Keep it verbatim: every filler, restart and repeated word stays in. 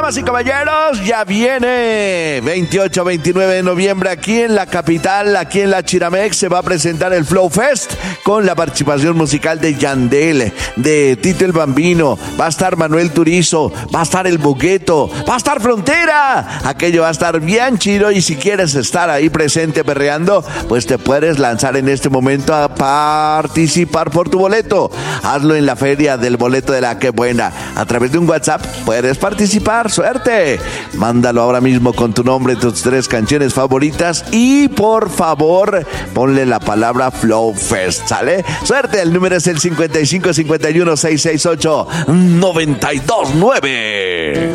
Damas y caballeros, ya viene veintiocho a veintinueve de noviembre aquí en la capital, aquí en la Chiramex, se va a presentar el Flow Fest con la participación musical de Yandel, de Tito el Bambino, va a estar Manuel Turizo, va a estar El Bogueto, va a estar Frontera. Aquello va a estar bien chido y si quieres estar ahí presente perreando, pues te puedes lanzar en este momento a participar por tu boleto. Hazlo en la feria del boleto de la Que Buena. A través de un WhatsApp puedes participar. ¡Suerte! Mándalo ahora mismo con tu nombre, tus tres canciones favoritas y por favor ponle la palabra Flow Fest, ¿sale? ¡Suerte! El número es el cincuenta y cinco cincuenta y uno seiscientos sesenta y ocho noventa y dos nueve.